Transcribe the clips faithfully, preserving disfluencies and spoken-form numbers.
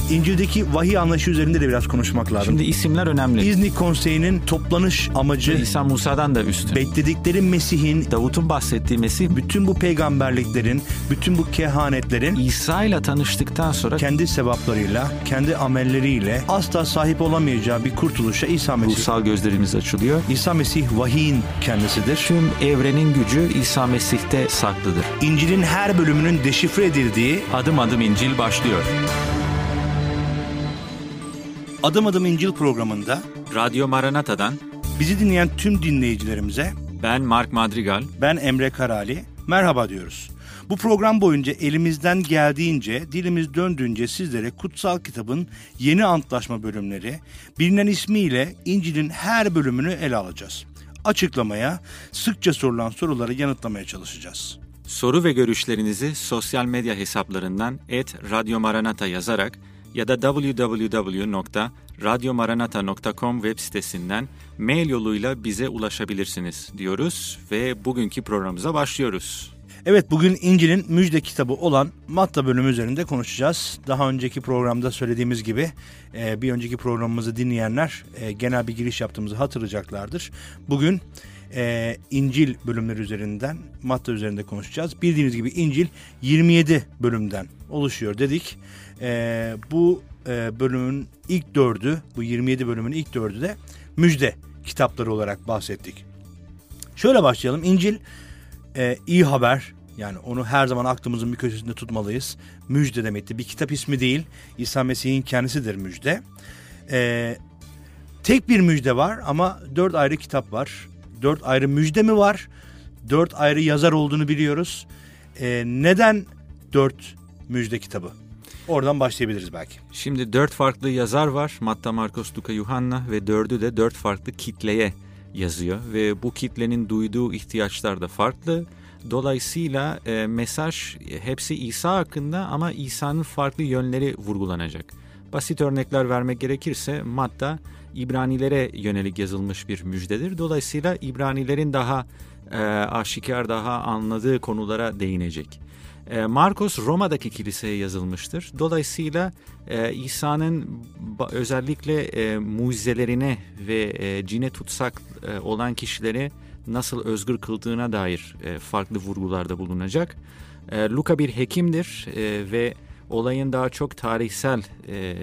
İncil'deki vahiy anlayışı üzerinde de biraz konuşmak lazım. Şimdi isimler önemli. İznik Konseyi'nin toplanış amacı, İsa Musa'dan da üstün. Bekledikleri Mesih'in, Davut'un bahsettiği Mesih, bütün bu peygamberliklerin, bütün bu kehanetlerin İsa ile tanıştıktan sonra kendi sevaplarıyla, kendi amelleriyle asla sahip olamayacağı bir kurtuluşa İsa Mesih. Ruhsal gözlerimiz açılıyor. İsa Mesih vahiyin kendisidir. Tüm evrenin gücü İsa Mesih'te saklıdır. İncil'in her bölümünün deşifre edildiği Adım Adım İncil başlıyor. Adım Adım İncil programında Radyo Maranata'dan bizi dinleyen tüm dinleyicilerimize ben Mark Madrigal, ben Emre Karali, merhaba diyoruz. Bu program boyunca elimizden geldiğince, dilimiz döndüğünce sizlere kutsal kitabın yeni antlaşma bölümleri, bilinen ismiyle İncil'in her bölümünü ele alacağız. Açıklamaya, sıkça sorulan soruları yanıtlamaya çalışacağız. Soru ve görüşlerinizi sosyal medya hesaplarından et radyo maranata yazarak ya da double-u double-u double-u nokta radyo maranata nokta com web sitesinden mail yoluyla bize ulaşabilirsiniz diyoruz ve bugünkü programımıza başlıyoruz. Evet, bugün İncil'in müjde kitabı olan Matta bölümü üzerinde konuşacağız. Daha önceki programda söylediğimiz gibi bir önceki programımızı dinleyenler genel bir giriş yaptığımızı hatırlayacaklardır. Bugün İncil bölümleri üzerinden Matta üzerinde konuşacağız. Bildiğiniz gibi İncil yirmi yedi bölümden oluşuyor dedik. Bu bölümün ilk dördü, bu yirmi yedi bölümün ilk dördü de müjde kitapları olarak bahsettik. Şöyle başlayalım. İncil Ee, iyi haber, yani onu her zaman aklımızın bir köşesinde tutmalıyız. Müjde demektir. Bir kitap ismi değil. İsa Mesih'in kendisidir müjde. Ee, tek bir müjde var ama dört ayrı kitap var. Dört ayrı müjde mi var? Dört ayrı yazar olduğunu biliyoruz. Ee, neden dört müjde kitabı? Oradan başlayabiliriz belki. Şimdi dört farklı yazar var. Matta, Markos, Luka, Yuhanna ve dördü de dört farklı kitleye yazıyor ve bu kitlenin duyduğu ihtiyaçlar da farklı. Dolayısıyla e, mesaj hepsi İsa hakkında ama İsa'nın farklı yönleri vurgulanacak. Basit örnekler vermek gerekirse Matta İbranilere yönelik yazılmış bir müjdedir. Dolayısıyla İbranilerin daha e, aşikar, daha anladığı konulara değinecek. E, Markos Roma'daki kiliseye yazılmıştır. Dolayısıyla e, İsa'nın ba- özellikle e, mucizelerine ve e, cine tutsak e, olan kişileri nasıl özgür kıldığına dair e, farklı vurgularda bulunacak. E, Luka bir hekimdir e, ve olayın daha çok tarihsel e, e,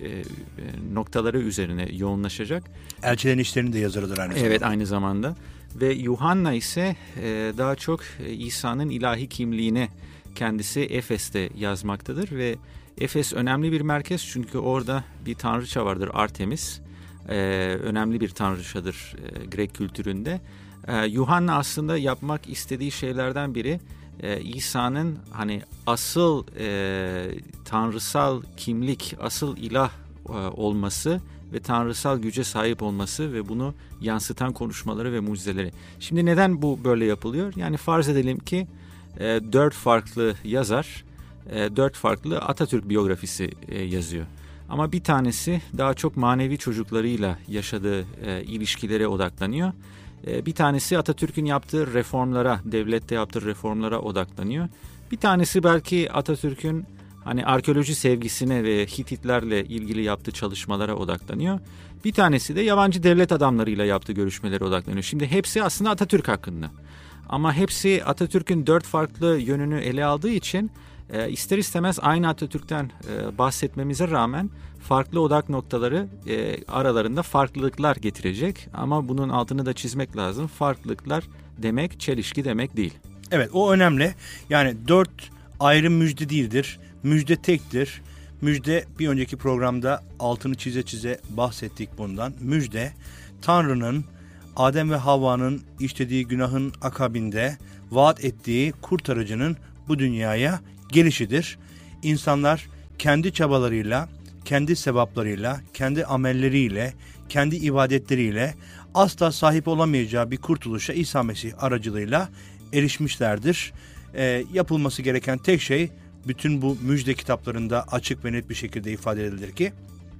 noktaları üzerine yoğunlaşacak. Elçilerin işlerinin de yazarıdır aynı zamanda. Evet, aynı zamanda. Ve Yuhanna ise e, daha çok e, İsa'nın ilahi kimliğine kendisi Efes'te yazmaktadır ve Efes önemli bir merkez çünkü orada bir tanrıça vardır, Artemis. Ee, önemli bir tanrıçadır e, Grek kültüründe. Ee, Yuhanna aslında yapmak istediği şeylerden biri e, İsa'nın hani asıl e, tanrısal kimlik, asıl ilah e, olması ve tanrısal güce sahip olması ve bunu yansıtan konuşmaları ve mucizeleri. Şimdi neden bu böyle yapılıyor? Yani farz edelim ki E, dört farklı yazar, e, dört farklı Atatürk biyografisi e, yazıyor. Ama bir tanesi daha çok manevi çocuklarıyla yaşadığı e, ilişkilere odaklanıyor. E, bir tanesi Atatürk'ün yaptığı reformlara, devlette yaptığı reformlara odaklanıyor. Bir tanesi belki Atatürk'ün hani arkeoloji sevgisine ve Hititlerle ilgili yaptığı çalışmalara odaklanıyor. Bir tanesi de yabancı devlet adamlarıyla yaptığı görüşmelere odaklanıyor. Şimdi hepsi aslında Atatürk hakkında. Ama hepsi Atatürk'ün dört farklı yönünü ele aldığı için e, ister istemez aynı Atatürk'ten e, bahsetmemize rağmen farklı odak noktaları e, aralarında farklılıklar getirecek. Ama bunun altını da çizmek lazım. Farklılıklar demek çelişki demek değil. Evet, o önemli. Yani dört ayrı müjde değildir. Müjde tektir. Müjde, bir önceki programda altını çize çize bahsettik bundan. Müjde Tanrı'nın Adem ve Havva'nın işlediği günahın akabinde vaat ettiği kurtarıcının bu dünyaya gelişidir. İnsanlar kendi çabalarıyla, kendi sevaplarıyla, kendi amelleriyle, kendi ibadetleriyle asla sahip olamayacağı bir kurtuluşa İsa Mesih aracılığıyla erişmişlerdir. E, yapılması gereken tek şey, bütün bu müjde kitaplarında açık ve net bir şekilde ifade edilir ki,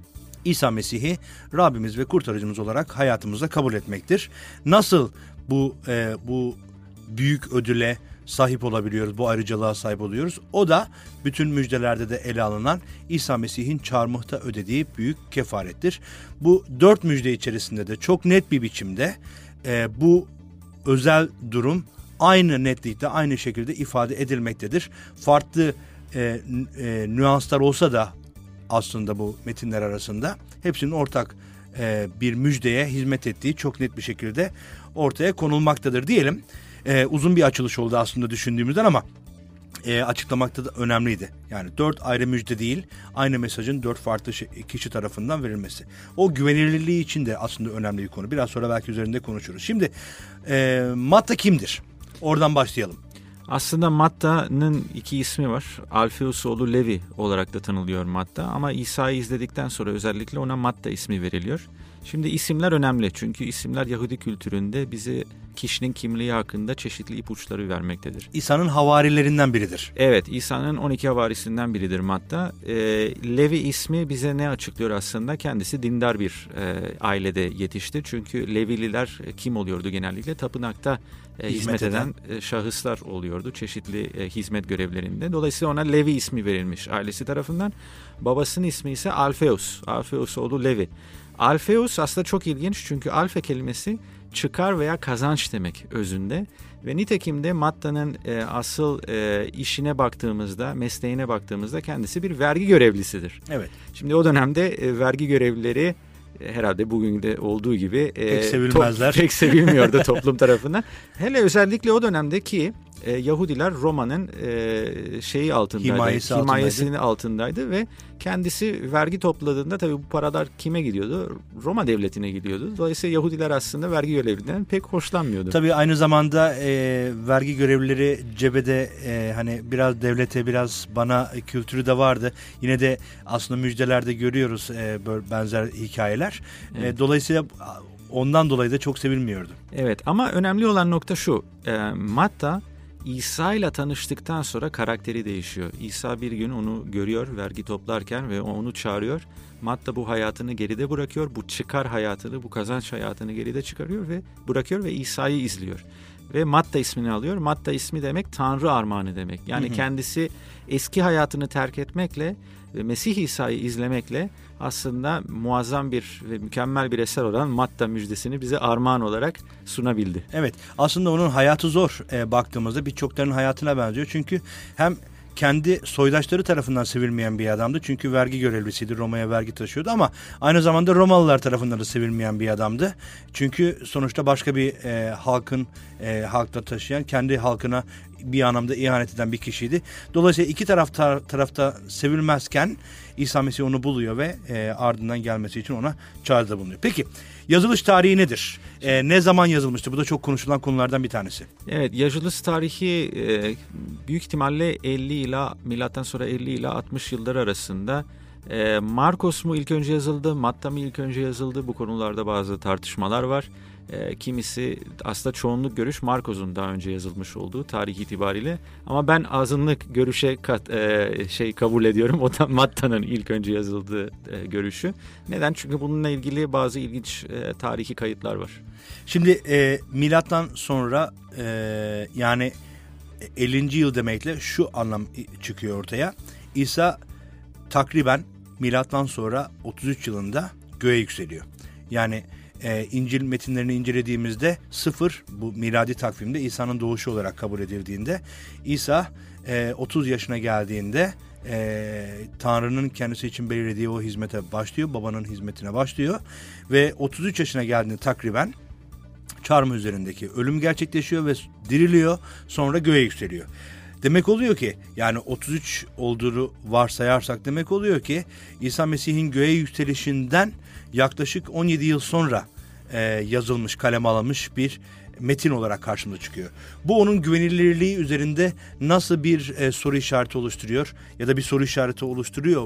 İsa Mesih'i Rabbimiz ve kurtarıcımız olarak hayatımızda kabul etmektir. Nasıl bu e, bu büyük ödüle sahip olabiliyoruz, bu ayrıcalığa sahip oluyoruz. O da bütün müjdelerde de ele alınan İsa Mesih'in çarmıhta ödediği büyük kefarettir. Bu dört müjde içerisinde de çok net bir biçimde e, bu özel durum aynı netlikte, aynı şekilde ifade edilmektedir. Farklı e, e, nüanslar olsa da aslında bu metinler arasında hepsinin ortak e, bir müjdeye hizmet ettiği çok net bir şekilde ortaya konulmaktadır diyelim. E, uzun bir açılış oldu aslında düşündüğümüzden ama e, açıklamakta da önemliydi. Yani dört ayrı müjde değil, aynı mesajın dört farklı kişi tarafından verilmesi. O güvenilirliği için de aslında önemli bir konu. Biraz sonra belki üzerinde konuşuruz. Şimdi e, Matta kimdir? Oradan başlayalım. Aslında Matta'nın iki ismi var. Alfeus oğlu Levi olarak da tanılıyor Matta. Ama İsa'yı izledikten sonra özellikle ona Matta ismi veriliyor. Şimdi isimler önemli çünkü isimler Yahudi kültüründe bize kişinin kimliği hakkında çeşitli ipuçları vermektedir. İsa'nın havarilerinden biridir. Evet, İsa'nın on iki havarisinden biridir Matta. E, Levi ismi bize ne açıklıyor aslında? Kendisi dindar bir e, ailede yetişti. Çünkü Levililer kim oluyordu genellikle? Tapınakta e, hizmet, hizmet eden e, şahıslar oluyordu çeşitli e, hizmet görevlerinde. Dolayısıyla ona Levi ismi verilmiş ailesi tarafından. Babasının ismi ise Alfeus. Alfeus oğlu Levi. Alfeus aslında çok ilginç çünkü alfe kelimesi çıkar veya kazanç demek özünde ve nitekim de Matta'nın e, asıl e, işine baktığımızda, mesleğine baktığımızda kendisi bir vergi görevlisidir. Evet. Şimdi o dönemde e, vergi görevlileri e, herhalde bugün de olduğu gibi e, pek sevilmezler. Top, pek sevilmiyordu toplum tarafından. Hele özellikle o dönemdeki e, Yahudiler Roma'nın e, şeyi altındaydı, himayesi himayesinin altındaydı. altındaydı ve kendisi vergi topladığında tabii bu paralar kime gidiyordu? Roma devletine gidiyordu. Dolayısıyla Yahudiler aslında vergi görevlilerinden pek hoşlanmıyordu. Tabii aynı zamanda e, vergi görevlileri cebede e, hani biraz devlete biraz bana kültürü de vardı. Yine de aslında müjdelerde görüyoruz e, böyle benzer hikayeler. Evet. E, dolayısıyla ondan dolayı da çok sevilmiyordu. Evet ama önemli olan nokta şu. E, Matta İsa ile tanıştıktan sonra karakteri değişiyor. İsa bir gün onu görüyor vergi toplarken ve onu çağırıyor. Matta bu hayatını geride bırakıyor. Bu çıkar hayatını, bu kazanç hayatını geride çıkarıyor ve bırakıyor ve İsa'yı izliyor. Ve Matta ismini alıyor. Matta ismi demek Tanrı armağanı demek. Yani hı hı. kendisi eski hayatını terk etmekle ve Mesih İsa'yı izlemekle aslında muazzam bir ve mükemmel bir eser olan Matta müjdesini bize armağan olarak sunabildi. Evet, aslında onun hayatı zor e, baktığımızda birçoklarının hayatına benziyor. Çünkü hem kendi soydaşları tarafından sevilmeyen bir adamdı. Çünkü vergi görevlisiydi, Roma'ya vergi taşıyordu ama aynı zamanda Romalılar tarafından da sevilmeyen bir adamdı. Çünkü sonuçta başka bir e, halkın e, halkta taşıyan, kendi halkına bir anlamda ihanet eden bir kişiydi. Dolayısıyla iki taraf tar- tarafta sevilmezken İsa Mesih onu buluyor ve e, ardından gelmesi için ona çağrıda bulunuyor. Peki yazılış tarihi nedir? E, ne zaman yazılmıştır? Bu da çok konuşulan konulardan bir tanesi. Evet, yazılış tarihi e, büyük ihtimalle elli ila milattan sonra elli ila altmış yıllar arasında. E, Markos mu ilk önce yazıldı, Matta mı ilk önce yazıldı? Bu konularda bazı tartışmalar var. E, kimisi aslında çoğunluk görüş Markos'un daha önce yazılmış olduğu tarih itibariyle. Ama ben azınlık görüşe kat, e, şey kabul ediyorum. O da Matta'nın ilk önce yazıldığı e, görüşü. Neden? Çünkü bununla ilgili bazı ilginç e, tarihi kayıtlar var. Şimdi e, milattan sonra e, yani ellinci yıl demekle şu anlam çıkıyor ortaya. İsa takriben milattan sonra otuz üç yılında göğe yükseliyor. Yani e, İncil metinlerini incelediğimizde sıfır bu miladi takvimde İsa'nın doğuşu olarak kabul edildiğinde İsa e, otuz yaşına geldiğinde e, Tanrı'nın kendisi için belirlediği o hizmete başlıyor. Babanın hizmetine başlıyor ve otuz üç yaşına geldiğinde takriben çarmıh üzerindeki ölüm gerçekleşiyor ve diriliyor, sonra göğe yükseliyor. Demek oluyor ki yani otuz üç olduğunu varsayarsak demek oluyor ki İsa Mesih'in göğe yükselişinden yaklaşık on yedi yıl sonra e, yazılmış, kaleme alınmış bir metin olarak karşımıza çıkıyor. Bu onun güvenilirliği üzerinde nasıl bir e, soru işareti oluşturuyor ya da bir soru işareti oluşturuyor